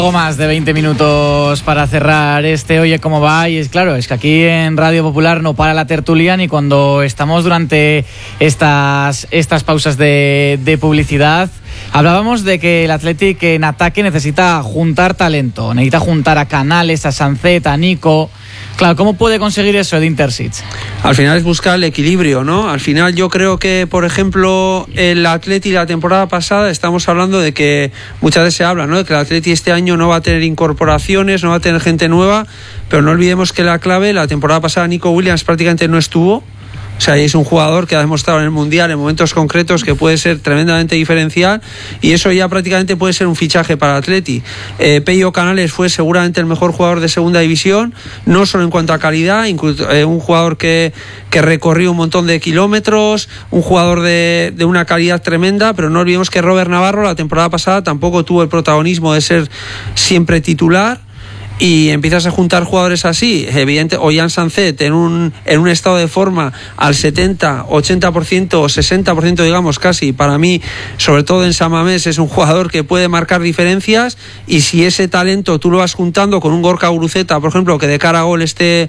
Algo más de 20 minutos para cerrar este Oye Cómo Va. Y es claro, es que aquí en Radio Popular no para la tertulia ni cuando estamos durante estas pausas de publicidad. Hablábamos de que el Athletic en ataque necesita juntar talento, necesita juntar a Canales, a Sancet, a Nico. Claro, ¿cómo puede conseguir eso Edin Terzic? Al final es buscar el equilibrio, ¿no? Al final yo creo que, por ejemplo, el Athletic la temporada pasada estamos hablando de que muchas veces se habla, ¿no? De que el Athletic este año no va a tener incorporaciones, no va a tener gente nueva, pero no olvidemos que la clave, la temporada pasada Nico Williams prácticamente no estuvo. O sea, es un jugador que ha demostrado en el Mundial en momentos concretos que puede ser tremendamente diferencial y eso ya prácticamente puede ser un fichaje para Atleti. Pello Canales fue seguramente el mejor jugador de segunda división, no solo en cuanto a calidad, incluso un jugador que recorrió un montón de kilómetros, un jugador de una calidad tremenda, pero no olvidemos que Robert Navarro la temporada pasada tampoco tuvo el protagonismo de ser siempre titular. Y empiezas a juntar jugadores así, evidente, Ollán Sancet en un estado de forma al 70, 80% o 60%, digamos, casi. Para mí, sobre todo en San Mamés, es un jugador que puede marcar diferencias y si ese talento tú lo vas juntando con un Gorka Guruceta, por ejemplo, que de cara a gol esté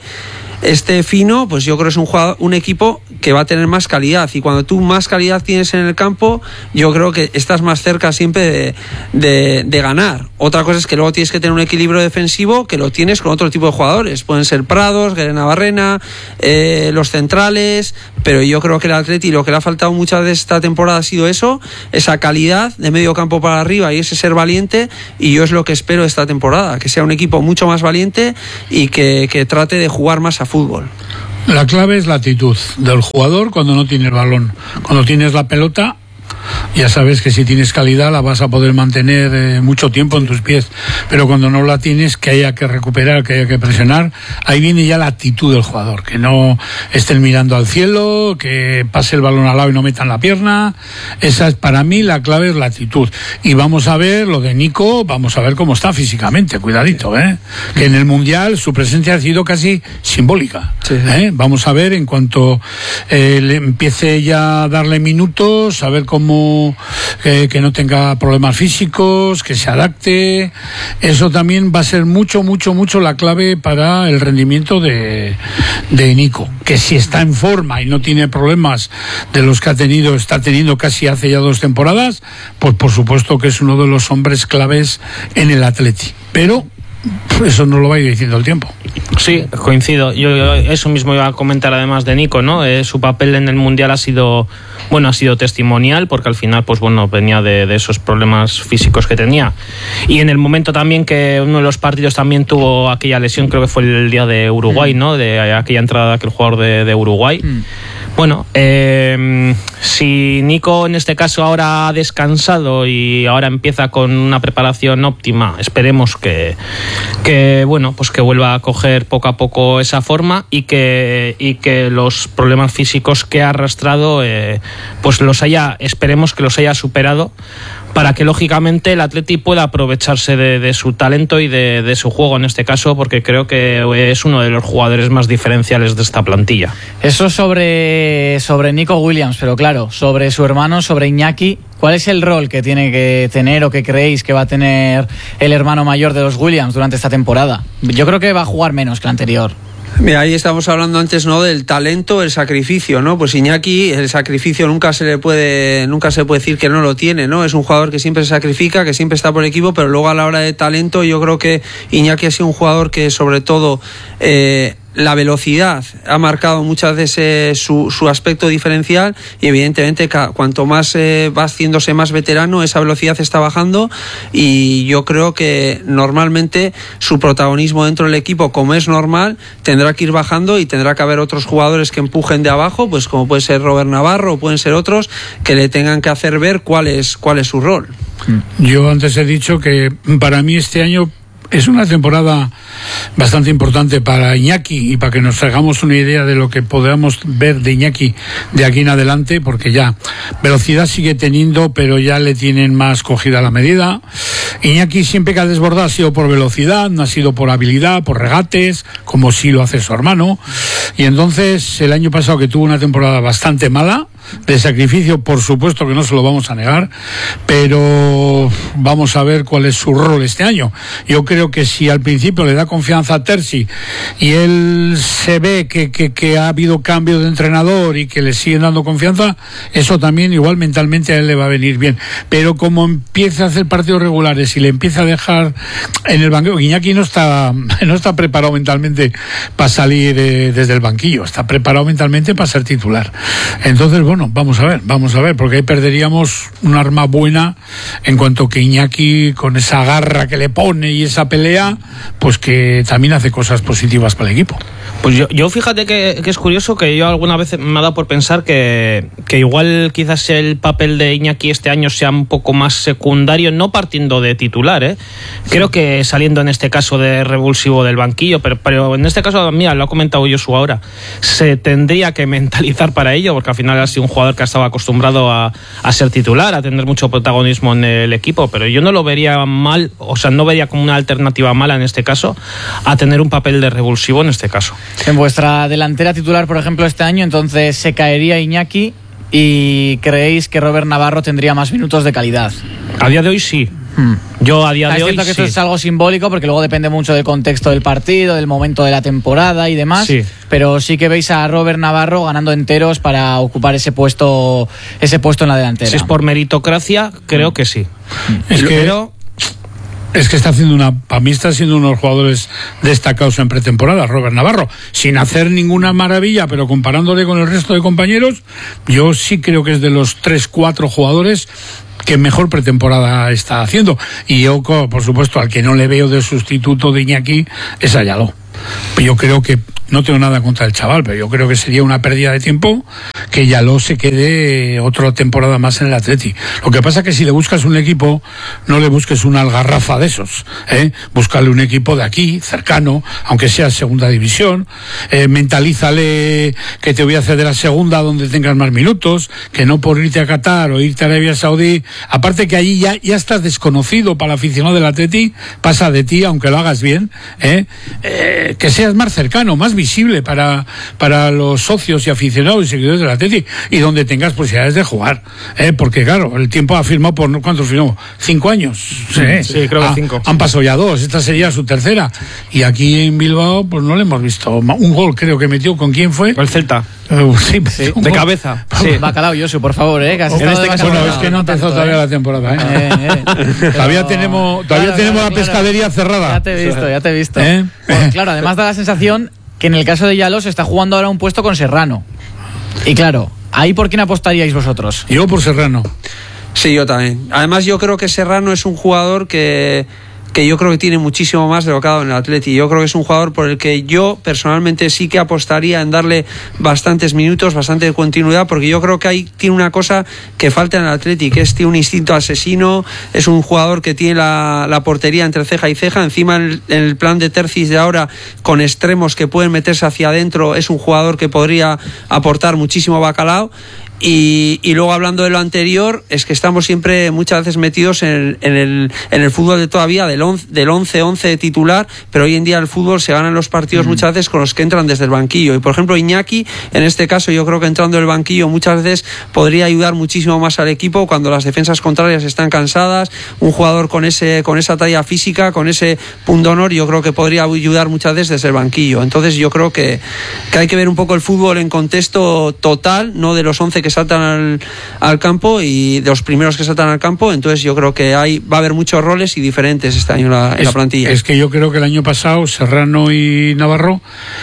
fino, pues yo creo que es un equipo que va a tener más calidad y cuando tú más calidad tienes en el campo, yo creo que estás más cerca siempre de ganar. Otra cosa es que luego tienes que tener un equilibrio defensivo que lo tienes con otro tipo de jugadores, pueden ser Prados, Guerena Barrena, los centrales, pero yo creo que el Atleti lo que le ha faltado muchas de esta temporada ha sido eso, esa calidad de medio campo para arriba y ese ser valiente, y yo es lo que espero de esta temporada, que sea un equipo mucho más valiente y que trate de jugar más a fútbol. La clave es la actitud del jugador cuando no tiene el balón. Cuando tienes la pelota, ya sabes que si tienes calidad la vas a poder mantener mucho tiempo en tus pies, pero cuando no la tienes, que haya que recuperar, que haya que presionar, ahí viene ya la actitud del jugador, que no estén mirando al cielo, que pase el balón al lado y no metan la pierna. Esa es para mí la clave, es la actitud. Y vamos a ver lo de Nico, vamos a ver cómo está físicamente, cuidadito, que en el Mundial su presencia ha sido casi simbólica. Sí. Vamos a ver en cuanto le empiece ya a darle minutos, a ver cómo que no tenga problemas físicos, que se adapte. Eso también va a ser mucho la clave para el rendimiento de Nico, que si está en forma y no tiene problemas de los que está teniendo casi hace ya 2 temporadas, pues por supuesto que es uno de los hombres claves en el Atleti, pero eso no lo va a ir diciendo el tiempo. Sí, coincido. Yo eso mismo iba a comentar además de Nico, ¿no? Su papel en el Mundial ha sido testimonial, porque al final, pues bueno, venía de esos problemas físicos que tenía. Y en el momento también que uno de los partidos también tuvo aquella lesión, creo que fue el día de Uruguay, ¿no? De aquella entrada de aquel jugador de Uruguay. Bueno, si Nico en este caso ahora ha descansado y ahora empieza con una preparación óptima, esperemos que bueno, pues que vuelva a coger poco a poco esa forma y que los problemas físicos que ha arrastrado pues esperemos que los haya superado, para que lógicamente el Atleti pueda aprovecharse de su talento y de su juego en este caso, porque creo que es uno de los jugadores más diferenciales de esta plantilla. Eso sobre Nico Williams, pero claro, sobre su hermano, sobre Iñaki, ¿cuál es el rol que tiene que tener o que creéis que va a tener el hermano mayor de los Williams durante esta temporada? Yo creo que va a jugar menos que el anterior. Mira, ahí estamos hablando antes, ¿no?, del talento, el sacrificio, ¿no? Pues Iñaki, el sacrificio nunca se puede decir que no lo tiene, ¿no? Es un jugador que siempre se sacrifica, que siempre está por el equipo, pero luego a la hora de talento yo creo que Iñaki ha sido un jugador que sobre todo la velocidad ha marcado muchas veces su aspecto diferencial, y evidentemente cuanto más va haciéndose más veterano, esa velocidad está bajando, y yo creo que normalmente su protagonismo dentro del equipo, como es normal, tendrá que ir bajando y tendrá que haber otros jugadores que empujen de abajo, pues como puede ser Robert Navarro o pueden ser otros que le tengan que hacer ver cuál es su rol. Yo antes he dicho que para mí este año es una temporada bastante importante para Iñaki, y para que nos hagamos una idea de lo que podamos ver de Iñaki de aquí en adelante, porque ya velocidad sigue teniendo, pero ya le tienen más cogida la medida. Iñaki siempre que ha desbordado ha sido por velocidad, no ha sido por habilidad, por regates, como sí lo hace su hermano. Y entonces el año pasado, que tuvo una temporada bastante mala, de sacrificio, por supuesto que no se lo vamos a negar, pero vamos a ver cuál es su rol este año. Yo creo que si al principio le da confianza a Terzi y él se ve que ha habido cambio de entrenador y que le siguen dando confianza, eso también igual mentalmente a él le va a venir bien. Pero como empieza a hacer partidos regulares y le empieza a dejar en el banquillo, Iñaki no está preparado mentalmente para salir desde el banquillo, está preparado mentalmente para ser titular. Entonces, bueno, vamos a ver, porque ahí perderíamos un arma buena en cuanto que Iñaki, con esa garra que le pone y esa pelea, pues que también hace cosas positivas para el equipo. Pues yo fíjate que es curioso, que yo alguna vez me ha dado por pensar que igual quizás el papel de Iñaki este año sea un poco más secundario, no partiendo de titular, ¿eh? Creo que saliendo en este caso de revulsivo del banquillo, pero en este caso, mira, lo ha comentado Josu ahora, se tendría que mentalizar para ello, porque al final ha sido un jugador que ha estado acostumbrado a ser titular, a tener mucho protagonismo en el equipo, pero yo no lo vería mal, o sea, no vería como una alternativa mala en este caso a tener un papel de revulsivo en este caso. En vuestra delantera titular, por ejemplo, este año, entonces se caería Iñaki y creéis que Robert Navarro tendría más minutos de calidad. A día de hoy sí. Yo a día de hoy es cierto que esto sí. es algo simbólico porque luego depende mucho del contexto del partido, del momento de la temporada y demás, sí. Pero sí que veis a Robert Navarro ganando enteros para ocupar ese puesto en la delantera. Si es por meritocracia, creo que sí. Es que para mí está siendo uno de los jugadores destacados en pretemporada, Robert Navarro, sin hacer ninguna maravilla, pero comparándole con el resto de compañeros, yo sí creo que es de los 3-4 jugadores que mejor pretemporada está haciendo. Y yo, por supuesto, al que no le veo de sustituto de Iñaki es a Yaló. Yo creo que, no tengo nada contra el chaval, pero yo creo que sería una pérdida de tiempo que Yaló se quede otra temporada más en el Atleti. Lo que pasa es que si le buscas un equipo, no le busques una algarrafa de esos, búscale un equipo de aquí, cercano, aunque sea segunda división, mentalízale que te voy a ceder a segunda donde tengas más minutos, que no por irte a Qatar o irte a Arabia Saudí, aparte que allí ya estás desconocido para el aficionado del Atleti, pasa de ti, aunque lo hagas bien, que seas más cercano, más visible para los socios y aficionados y seguidores del Atleti, y donde tengas posibilidades de jugar, porque claro, el tiempo ha firmado por, ¿cuántos firmó? 5 años. Sí, creo que 5. Han pasado ya 2, esta sería su tercera, y aquí en Bilbao pues no le hemos visto un gol, creo que metió. ¿Con quién fue? El Celta. Sí. De cabeza. Sí. Bacalao, Josu, por favor, que has en este caso, bueno, es que no empezó todavía la temporada, Todavía tenemos la pescadería cerrada. Ya te he visto. Bueno, claro, además da la sensación que en el caso de Yaló se está jugando ahora un puesto con Serrano. Y claro, ¿ahí por quién apostaríais vosotros? Yo por Serrano. Sí, yo también. Además, yo creo que Serrano es un jugador que yo creo que tiene muchísimo más de lo que ha dado en el Atleti. Yo creo que es un jugador por el que yo personalmente sí que apostaría en darle bastantes minutos, bastante continuidad, porque yo creo que ahí tiene una cosa que falta en el Atleti, que tiene un instinto asesino, es un jugador que tiene la portería entre ceja y ceja, encima en el plan de Terzi de ahora, con extremos que pueden meterse hacia adentro, es un jugador que podría aportar muchísimo bacalao. Y luego, hablando de lo anterior, es que estamos siempre muchas veces metidos en el fútbol de todavía del 11 titular, pero hoy en día el fútbol se gana en los partidos muchas veces con los que entran desde el banquillo. Y por ejemplo, Iñaki, en este caso, yo creo que entrando del banquillo muchas veces podría ayudar muchísimo más al equipo cuando las defensas contrarias están cansadas. Un jugador con esa talla física, con ese pundonor, yo creo que podría ayudar muchas veces desde el banquillo. Entonces yo creo que hay que ver un poco el fútbol en contexto total, no de los 11 que saltan al campo y de los primeros que saltan al campo. Entonces yo creo que va a haber muchos roles y diferentes este año en la plantilla. Es que yo creo que el año pasado Serrano y Navarro,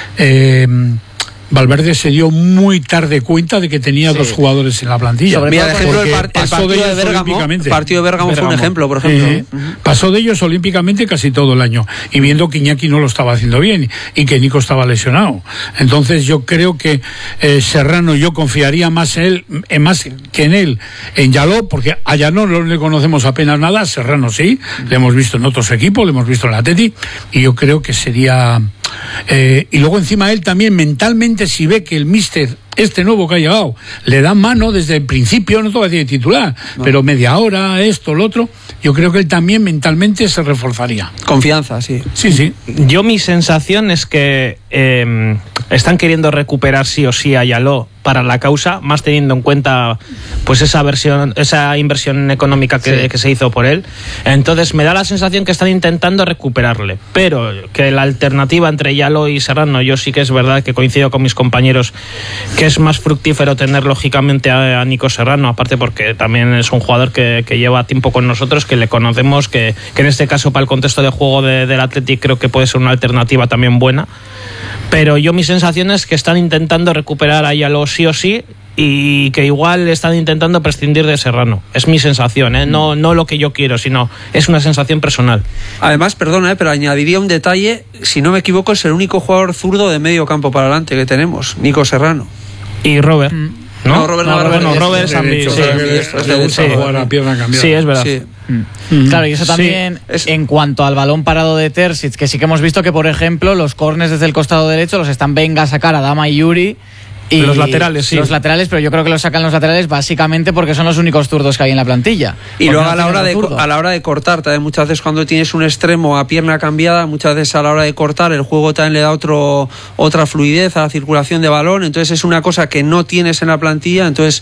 Valverde se dio muy tarde cuenta de que tenía dos jugadores en la plantilla. Mira, por ejemplo, el partido de Bérgamo fue un ejemplo, por ejemplo. Pasó de ellos olímpicamente casi todo el año, y viendo que Iñaki no lo estaba haciendo bien y que Nico estaba lesionado. Entonces yo creo que Serrano, yo confiaría más en él, en Yaló, porque a Yaló no le conocemos apenas nada, Serrano sí, le hemos visto en otros equipos, le hemos visto en la Atleti, y yo creo que sería... y luego encima él también mentalmente, si ve que el míster este nuevo que ha llegado le da mano desde el principio, no te voy a decir titular, pero media hora, esto, lo otro, yo creo que él también mentalmente se reforzaría. Confianza, sí. Sí. Yo mi sensación es que están queriendo recuperar sí o sí a Yaló para la causa, más teniendo en cuenta pues esa inversión económica que se hizo por él. Entonces me da la sensación que están intentando recuperarle, pero que la alternativa entre Yalo y Serrano, yo sí que es verdad que coincido con mis compañeros que es más fructífero tener lógicamente a Nico Serrano, aparte porque también es un jugador que lleva tiempo con nosotros, que le conocemos, que en este caso para el contexto de juego del Athletic creo que puede ser una alternativa también buena. Pero yo mi sensación es que están intentando recuperar a Yalo sí o sí, y que igual están intentando prescindir de Serrano. Es mi sensación, no lo que yo quiero, sino es una sensación personal. Además, perdona, pero añadiría un detalle, si no me equivoco es el único jugador zurdo de medio campo para adelante que tenemos, Nico Serrano. Y Robert. No, Robert es derecho. Sí, es verdad. Sí. Claro, y eso también en cuanto al balón parado de Terzic, que sí que hemos visto que, por ejemplo, los córners desde el costado derecho los están venga a sacar Adama y Yuri. Y los laterales, sí. Los laterales, pero yo creo que los sacan los laterales básicamente porque son los únicos zurdos que hay en la plantilla. Y luego a la hora de cortar, también muchas veces cuando tienes un extremo a pierna cambiada, muchas veces a la hora de cortar el juego también le da otra fluidez a la circulación de balón. Entonces es una cosa que no tienes en la plantilla. Entonces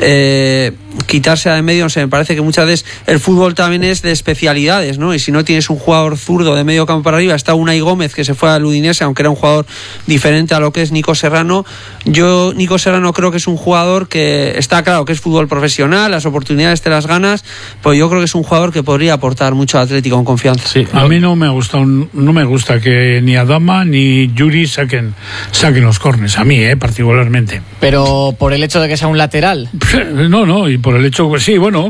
quitarse de medio, me parece que muchas veces el fútbol también es de especialidades, ¿no? Y si no tienes un jugador zurdo de medio campo para arriba, está Unai Gómez que se fue al Udinese, aunque era un jugador diferente a lo que es Nico Serrano. Nico Serrano creo que es un jugador que está claro que es fútbol profesional, las oportunidades te las ganas, pero yo creo que es un jugador que podría aportar mucho al Atlético con confianza. Sí, a mí no me gusta que ni Adama ni Yuri saquen los córneres, a mí particularmente. Pero por el hecho de que sea un lateral. No, y por el hecho, pues sí, bueno,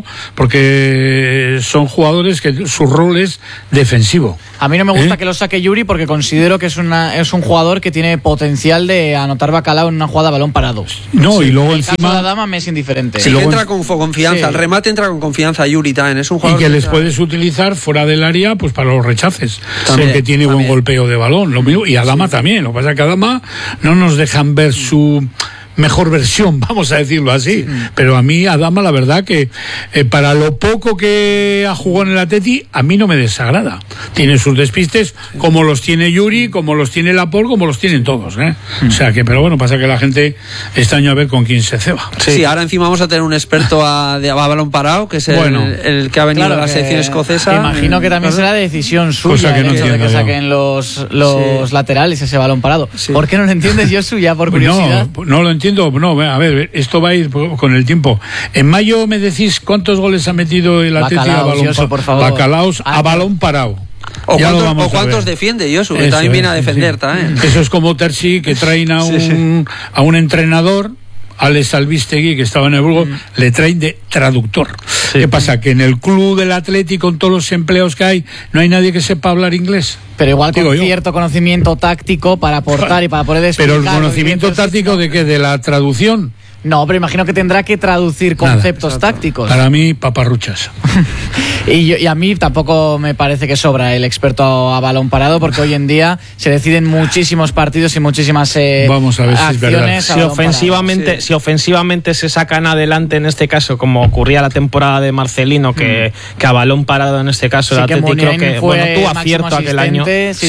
porque son jugadores que su rol es defensivo. A mí no me gusta que lo saque Yuri porque considero que es un jugador que tiene potencial de anotar bacalao en una jugada a balón parado. No, y luego el encima caso de Adama me es indiferente. Sí, entra con confianza, el remate entra con confianza Yuri también, es un jugador y que les puedes utilizar fuera del área pues para los rechaces, porque tiene buen golpeo de balón, lo mismo, y Adama también. Lo que pasa es que Adama no nos dejan ver su mejor versión, vamos a decirlo así, pero a mí Adama la verdad que para lo poco que ha jugado en el Atleti a mí no me desagrada. Tiene sus despistes como los tiene Yuri, como los tiene Laporte, como los tienen todos, o sea que, pero bueno, pasa que la gente este año a ver con quién se ceba. Sí, ahora encima vamos a tener un experto a balón parado, que es el que ha venido de la selección escocesa. Imagino que también será decisión suya, que no entiendo, que saquen los laterales ese balón parado. ¿Por qué no lo entiendes, Josu, ya por curiosidad? No lo entiendo. No, a ver, esto va a ir con el tiempo. En mayo me decís cuántos goles ha metido el Atleti a balón parado. Bacalaos a balón parado. O cuántos defiende Josu, que también viene a defender también. Eso es como Terzi, que traen a un entrenador, Alex Albistegui, que estaba en el Burgos, le traen de traductor. ¿Qué pasa? Que en el club del Atlético, con todos los empleos que hay, no hay nadie que sepa hablar inglés. Pero igual con cierto conocimiento táctico para aportar y para poder explicar. Pero el conocimiento táctico de qué, de la traducción. No, pero imagino que tendrá que traducir conceptos tácticos. Para mí, paparruchas. Y a mí tampoco me parece que sobra el experto a balón parado, porque hoy en día se deciden muchísimos partidos y muchísimas Vamos a ver acciones. Si es si ofensivamente se sacan adelante en este caso, como ocurría la temporada de Marcelino, que a balón parado en este caso el Atlético creo que tuvo acierto aquel año.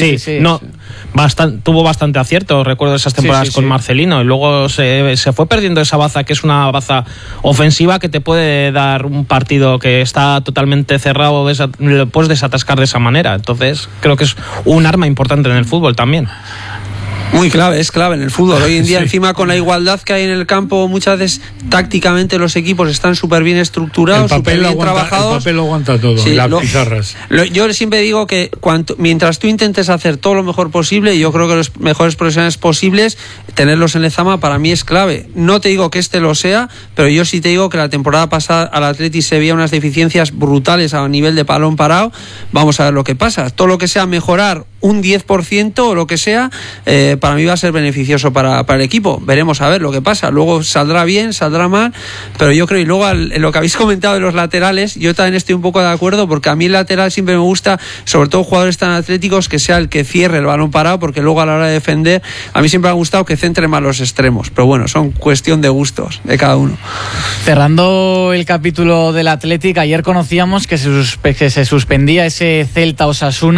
Tuvo bastante acierto, recuerdo esas temporadas con Marcelino, y luego se fue perdiendo esa baza, que es una baza ofensiva que te puede dar un partido que está totalmente cerrado, lo puedes desatascar de esa manera. Entonces creo que es un arma importante en el fútbol también. Muy clave, es clave en el fútbol. Hoy en día, encima con la igualdad que hay en el campo, muchas veces tácticamente los equipos están súper bien estructurados, súper bien trabajados. El papel lo aguanta todo, las pizarras. Yo siempre digo que mientras tú intentes hacer todo lo mejor posible, yo creo que los mejores profesionales posibles, tenerlos en Lezama para mí es clave. No te digo que este lo sea, pero yo sí te digo que la temporada pasada al Atleti se veía unas deficiencias brutales a nivel de balón parado. Vamos a ver lo que pasa. Todo lo que sea mejorar un 10% o lo que sea, para mí va a ser beneficioso para el equipo. Veremos a ver lo que pasa. Luego saldrá bien, saldrá mal, pero yo creo, y luego lo que habéis comentado de los laterales, yo también estoy un poco de acuerdo, porque a mí el lateral siempre me gusta, sobre todo jugadores tan atléticos, que sea el que cierre el balón parado, porque luego a la hora de defender, a mí siempre me ha gustado que centre más los extremos, pero bueno, son cuestión de gustos de cada uno. Cerrando el capítulo del Athletic, ayer conocíamos que se suspendía ese Celta Osasuna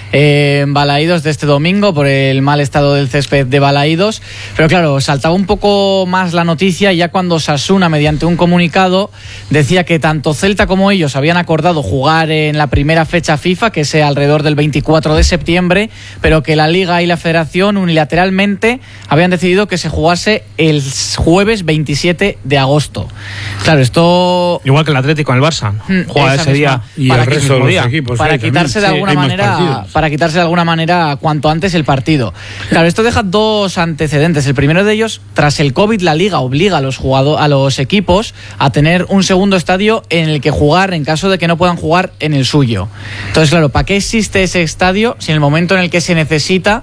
en Balaídos de este domingo por el mal estado del césped de Balaídos. Pero claro, saltaba un poco más la noticia ya cuando Osasuna, mediante un comunicado, decía que tanto Celta como ellos habían acordado jugar en la primera fecha FIFA, que es alrededor del 24 de septiembre, pero que la Liga y la Federación unilateralmente habían decidido que se jugase el jueves 27 de agosto. Claro, esto... Igual que el Atlético en el Barça, juega ese día y el resto de los equipos. Para quitarse de alguna manera, para quitarse de alguna manera cuanto antes el partido. Claro, esto deja dos antecedentes. El primero de ellos, tras el COVID, la Liga obliga a los equipos a tener un segundo estadio en el que jugar en caso de que no puedan jugar en el suyo. Entonces, claro, ¿para qué existe ese estadio si en el momento en el que se necesita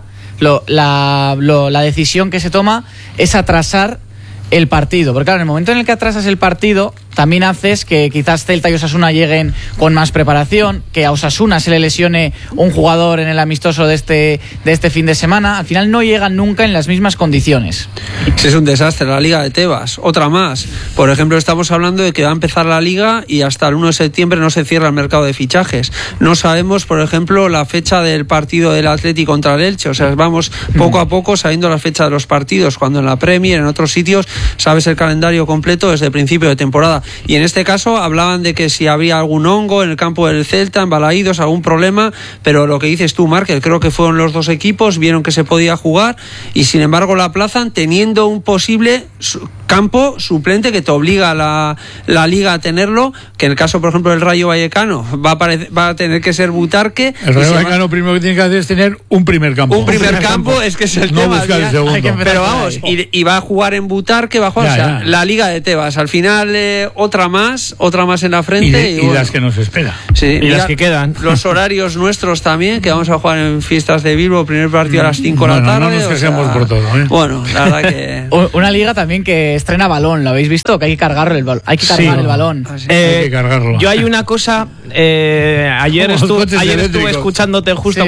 la decisión que se toma es atrasar el partido? Porque claro, en el momento en el que atrasas el partido, también haces que quizás Celta y Osasuna lleguen con más preparación, que a Osasuna se le lesione un jugador en el amistoso de este fin de semana. Al final no llegan nunca en las mismas condiciones. Es un desastre la Liga de Tebas. Otra más. Por ejemplo, estamos hablando de que va a empezar la Liga y hasta el 1 de septiembre no se cierra el mercado de fichajes. No sabemos, por ejemplo, la fecha del partido del Atleti contra el Elche. O sea, vamos poco a poco sabiendo la fecha de los partidos, cuando en la Premier, en otros sitios, sabes el calendario completo desde el principio de temporada. Y en este caso hablaban de que si había algún hongo en el campo del Celta, en Balaídos, algún problema, pero lo que dices tú, Markel, creo que fueron los dos equipos, vieron que se podía jugar y sin embargo la aplazan teniendo un posible campo suplente que te obliga la Liga a tenerlo, que en el caso, por ejemplo, del Rayo Vallecano va a tener que ser Butarque. El Rayo Vallecano primero que tiene que hacer es tener un primer campo. Un primer campo, es que es el tema. Buscar el segundo. Pero vamos, y va a jugar en Butarque, va a jugar, la Liga de Tebas. Al final, otra más en la frente. Y las que nos espera. Sí, y las que quedan. Los horarios nuestros también, que vamos a jugar en Fiestas de Bilbo, primer partido a las 5 de la tarde. No nos quejemos por todo. Bueno, la verdad que... Una Liga también que estrena balón, ¿lo habéis visto? Que hay que cargarlo el balón. Hay que cargar el balón. Hay que cargarlo. Yo hay una cosa, ayer estuve escuchándote justo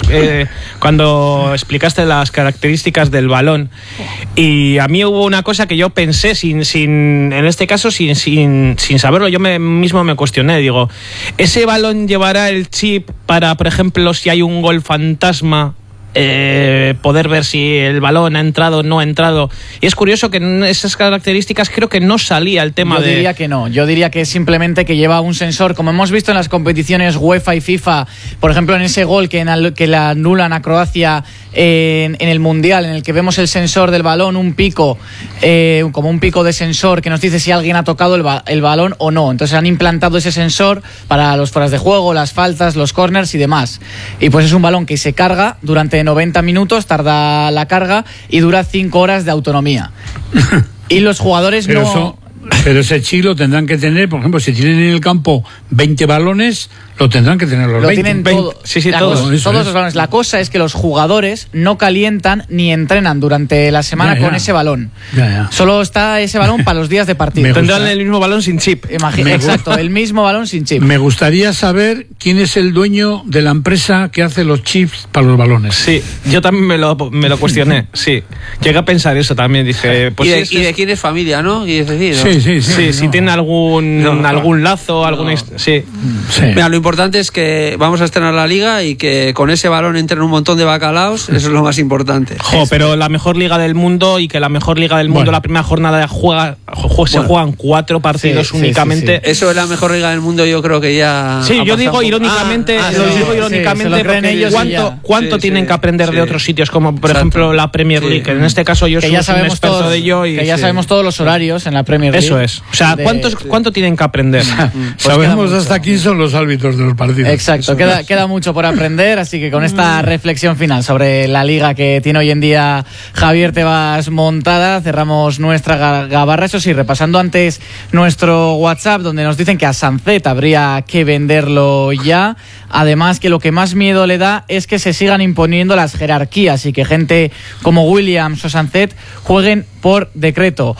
cuando explicaste las características del balón, y a mí hubo una cosa que yo pensé en este caso sin saberlo, yo mismo me cuestioné, digo, ¿ese balón llevará el chip para, por ejemplo, si hay un gol fantasma, poder ver si el balón ha entrado o no ha entrado? Y es curioso que en esas características creo que no salía el tema. Yo diría que no, yo diría que es simplemente que lleva un sensor, como hemos visto en las competiciones UEFA y FIFA, por ejemplo en ese gol que la anulan a Croacia en el Mundial, en el que vemos el sensor del balón, un pico, como un pico de sensor que nos dice si alguien ha tocado el balón o no. Entonces han implantado ese sensor para los fueras de juego, las faltas, los corners y demás. Y pues es un balón que se carga durante 90 minutos, tarda la carga y dura 5 horas de autonomía. Y los jugadores Pero ese chip lo tendrán que tener, por ejemplo, si tienen en el campo 20 balones, lo tendrán que tener los 20. Tienen todos los balones. La cosa es que los jugadores no calientan ni entrenan durante la semana con ese balón. Solo está ese balón para los días de partido. Tendrán el mismo balón sin chip. Exacto, el mismo balón sin chip. Me gustaría saber quién es el dueño de la empresa que hace los chips para los balones. Sí, yo también me lo cuestioné. Sí, llegué a pensar eso también. Dije, pues y de quién es familia, ¿no? Y es decir, Sí, si tiene algún lazo, sí. Mira, lo importante es que vamos a estrenar la Liga y que con ese balón entren un montón de bacalaos, eso es lo más importante. Pero la mejor Liga del mundo, y que la mejor Liga del mundo, la primera jornada se juegan 4 partidos únicamente. Sí. Eso es la mejor Liga del mundo, yo creo que ya... Sí, yo digo irónicamente, ¿cuánto tienen que aprender de otros sitios, como por ejemplo la Premier League? En este caso yo soy un experto de ello. Que ya sabemos todos los horarios en la Premier League. Eso es. O sea, ¿cuánto tienen que aprender? Sabemos hasta aquí son los árbitros de los partidos. Exacto, queda mucho por aprender, así que con esta reflexión final sobre la Liga que tiene hoy en día Javier Tebas montada, cerramos nuestra gabarra. Eso sí, repasando antes nuestro WhatsApp, donde nos dicen que a Sancet habría que venderlo ya. Además, que lo que más miedo le da es que se sigan imponiendo las jerarquías y que gente como Williams o Sancet jueguen por decreto.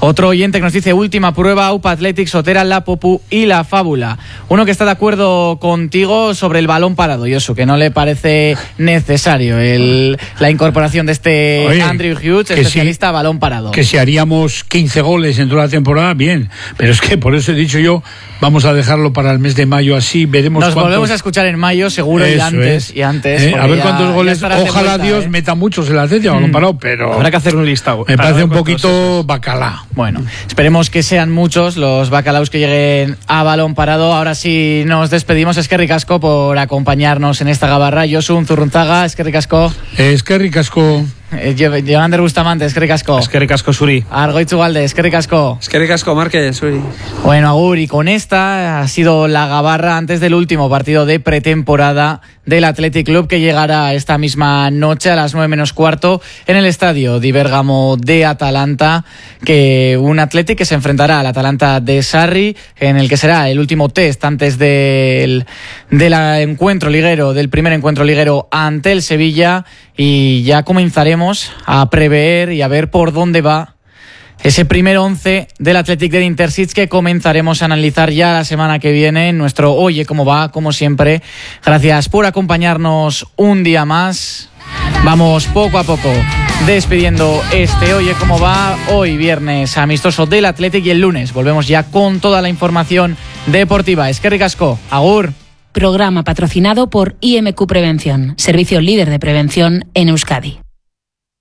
Otro oyente que nos dice: última prueba, UPA Athletic, Sotera, La Popu y La Fábula. Uno que está de acuerdo contigo sobre el balón parado, Josu, que no le parece necesario la incorporación de este Andrew Hughes, especialista a balón parado. Que si haríamos 15 goles en toda la temporada, bien, pero es que por eso he dicho yo, vamos a dejarlo para el mes de mayo, así veremos. Nos volvemos a escuchar en mayo, seguro, y antes. A ver cuántos goles. Ojalá Dios meta muchos en la Atleti a balón parado, pero habrá que hacer un listado. Me parece un poquito bacalá. Bueno, esperemos que sean muchos los bacalaos que lleguen a balón parado. Ahora sí nos despedimos. Eskerrik asko por acompañarnos en esta gabarra. Josu Zurrunzaga, eskerrik asko. Eskerrik asko. Joander Bustamante, eskerrik asko. Eskerrik asko zuri. Argoitzu Galde, eskerrik asko. Eskerrik asko, Márquez, zuri. Bueno, agur, y con esta ha sido la gabarra antes del último partido de pretemporada del Athletic Club, que llegará esta misma noche a las 9:15 en el estadio di Bergamo de Atalanta, que un Athletic que se enfrentará al Atalanta de Sarri, en el que será el último test antes del encuentro liguero, del primer encuentro liguero ante el Sevilla, y ya comenzaremos a prever y a ver por dónde va ese primer 11 del Athletic de Intercity, que comenzaremos a analizar ya la semana que viene en nuestro Oye Cómo Va, como siempre. Gracias por acompañarnos un día más. Vamos poco a poco despidiendo este Oye Cómo Va, hoy viernes amistoso del Athletic, y el lunes volvemos ya con toda la información deportiva. Eskerrik asko, agur. Programa patrocinado por IMQ Prevención, servicio líder de prevención en Euskadi.